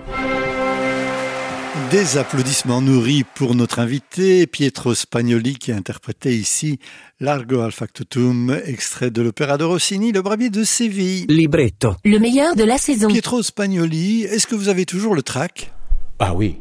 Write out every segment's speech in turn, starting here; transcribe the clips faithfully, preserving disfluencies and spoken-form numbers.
Des applaudissements nourris pour notre invité, Pietro Spagnoli, qui a interprété ici Largo al Factotum, extrait de l'opéra de Rossini, Le Bravier de Séville. Libretto. Le meilleur de la saison. Pietro Spagnoli, est-ce que vous avez toujours le trac ? Ah oui.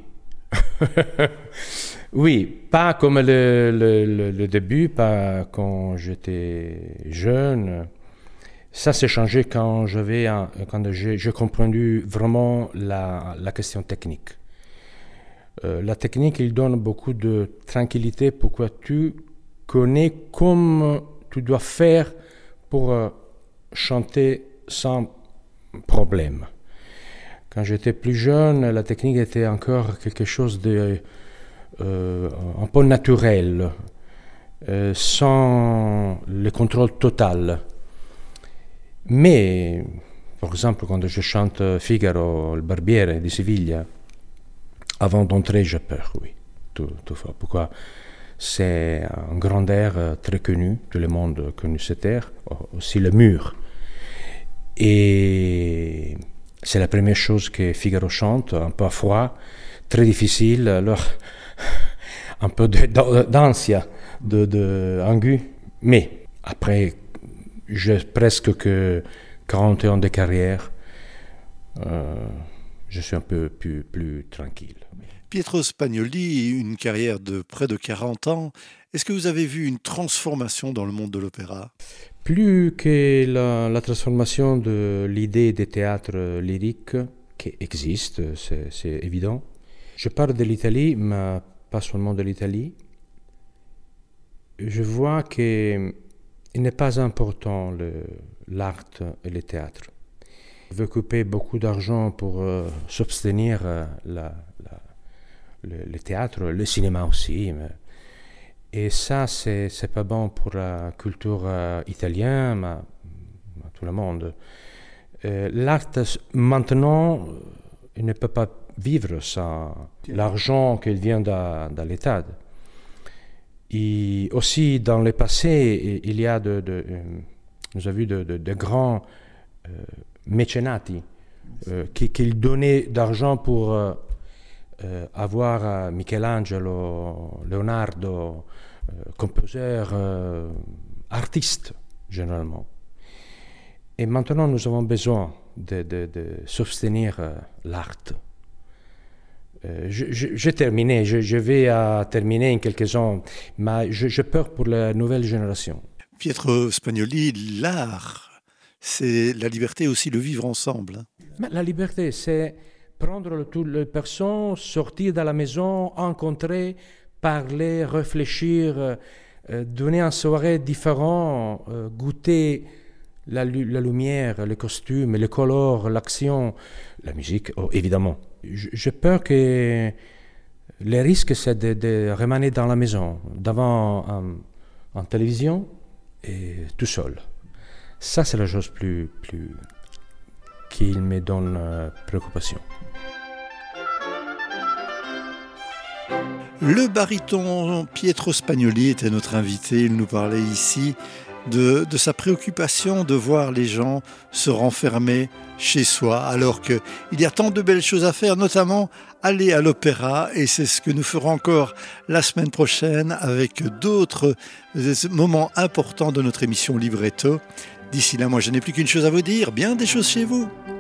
Oui, pas comme le, le, le, le début, pas quand j'étais jeune. Ça s'est changé quand j'avais un, quand j'ai, j'ai compris vraiment la, la question technique. Euh, la technique, il donne beaucoup de tranquillité pour que tu connais comme tu dois faire pour euh, chanter sans problème. Quand j'étais plus jeune, la technique était encore quelque chose de euh, un peu naturel, euh, sans le contrôle total. Mais, par exemple, quand je chante Figaro, le Barbiere de Séville, avant d'entrer, j'ai peur, oui, tout, tout fois. Pourquoi ? C'est un grand air très connu, tout le monde connaît cet air, aussi le mur. Et c'est la première chose que Figaro chante, un peu à froid, très difficile, alors un peu de, d'ansia, de, de aigu. Mais après, j'ai presque que quarante ans de carrière, euh, je suis un peu plus, plus tranquille. Pietro Spagnoli, une carrière de près de quarante ans. Est-ce que vous avez vu une transformation dans le monde de l'opéra ? Plus que la, la transformation de l'idée des théâtres lyriques qui existe, c'est, c'est évident. Je parle de l'Italie, mais pas seulement de l'Italie. Je vois qu'il n'est pas important le, l'art et le théâtre. On veut couper beaucoup d'argent pour euh, s'abstenir euh, la, la, le, le théâtre, le cinéma aussi. Mais, et ça, c'est, c'est pas bon pour la culture euh, italienne, mais, mais tout le monde. Euh, l'art, maintenant, il ne peut pas vivre sans l'argent qui vient de, de l'État. Et aussi, dans le passé, il y a de, de, euh, nous avons vu de, de, de grands euh, mécénati euh, qui, qui donnaient d'argent pour euh, euh, avoir euh, Michelangelo, Leonardo, euh, composeurs, euh, artistes généralement. Et maintenant, nous avons besoin de, de, de soutenir euh, l'art. Euh, je, je, j'ai terminé, je, je vais à terminer en quelques ans, mais je, j'ai peur pour la nouvelle génération. Pietro Spagnoli, l'art, c'est la liberté aussi, le vivre ensemble. Mais la liberté, c'est prendre toutes les personnes, sortir de la maison, rencontrer, parler, réfléchir, euh, donner une soirée différente, euh, goûter la, la lumière, les costumes, les couleurs, l'action, la musique, oh, évidemment. J'ai peur que le risque, c'est de, de remaner dans la maison, devant un, une télévision et tout seul. Ça, c'est la chose plus, plus qui me donne euh, préoccupation. Le baryton Pietro Spagnoli était notre invité. Il nous parlait ici de, de sa préoccupation de voir les gens se renfermer chez soi, alors qu'il y a tant de belles choses à faire, notamment aller à l'opéra, et c'est ce que nous ferons encore la semaine prochaine avec d'autres moments importants de notre émission Libretto. D'ici là, moi je n'ai plus qu'une chose à vous dire, bien des choses chez vous.